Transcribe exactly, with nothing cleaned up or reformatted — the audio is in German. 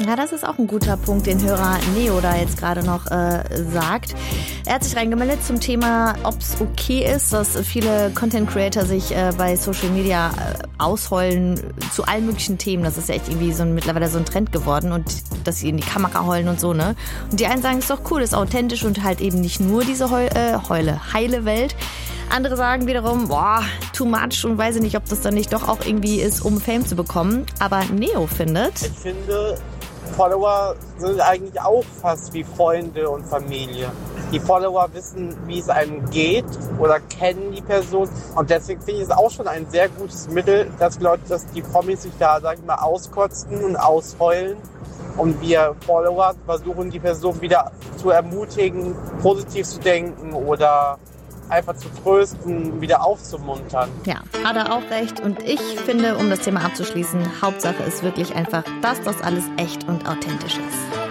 Ja, das ist auch ein guter Punkt, den Hörer Neo da jetzt gerade noch äh, sagt. Er hat sich reingemeldet zum Thema, ob es okay ist, dass viele Content-Creator sich äh, bei Social Media äh, ausheulen zu allen möglichen Themen. Das ist ja echt irgendwie so ein, mittlerweile so ein Trend geworden und dass sie in die Kamera heulen und so, ne? Und die einen sagen, ist doch cool, ist authentisch und halt eben nicht nur diese Heu äh, Heule, heile Welt. Andere sagen wiederum, boah, too much und weiß ich nicht, ob das dann nicht doch auch irgendwie ist, um Fame zu bekommen. Aber Neo findet... Ich finde, Follower sind eigentlich auch fast wie Freunde und Familie. Die Follower wissen, wie es einem geht oder kennen die Person. Und deswegen finde ich es auch schon ein sehr gutes Mittel, dass, Leute, dass die Promis sich da, sag ich mal, auskotzen und ausheulen. Und wir Follower versuchen, die Person wieder zu ermutigen, positiv zu denken oder einfach zu trösten, wieder aufzumuntern. Ja, hat er auch recht. Und ich finde, um das Thema abzuschließen, Hauptsache ist wirklich einfach, dass das alles echt und authentisch ist.